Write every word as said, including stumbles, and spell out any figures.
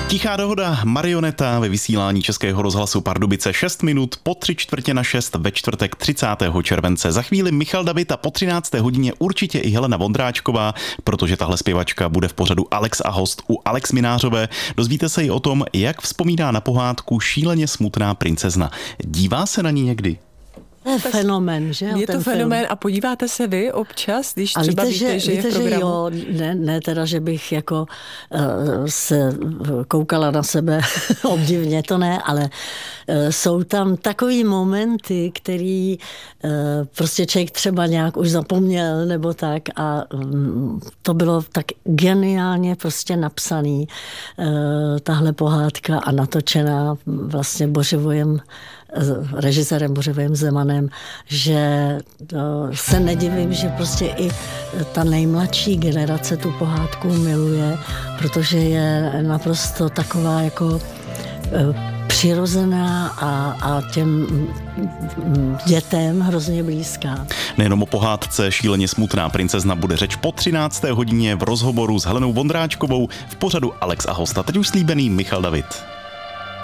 Tichá dohoda, Marioneta ve vysílání Českého rozhlasu Pardubice šest minut po tři čtvrtě na šest ve čtvrtek třicátého července. Za chvíli Michal David a po třinácté hodině určitě i Helena Vondráčková, protože tahle zpěvačka bude v pořadu Alex a host u Alex Minářové. Dozvíte se i o tom, jak vzpomíná na pohádku Šíleně smutná princezna. Dívá se na ní někdy? To je fenomén, že? Je to fenomén a podíváte se vy občas, když a třeba víte, víte, že, že je v programu? Že jo, ne, ne teda, že bych jako uh, se koukala na sebe obdivně, to ne, ale uh, jsou tam takový momenty, který uh, prostě člověk třeba nějak už zapomněl nebo tak a um, to bylo tak geniálně prostě napsaný, uh, tahle pohádka a natočená vlastně Bořivojem, režisérem Bořivojem Zemanem, že se nedivím, že prostě i ta nejmladší generace tu pohádku miluje, protože je naprosto taková jako přirozená a, a těm dětem hrozně blízká. Nejenom o pohádce Šíleně smutná princezna bude řeč po třinácté hodině v rozhovoru s Helenou Vondráčkovou v pořadu Alex a host. A teď už slíbený Michal David.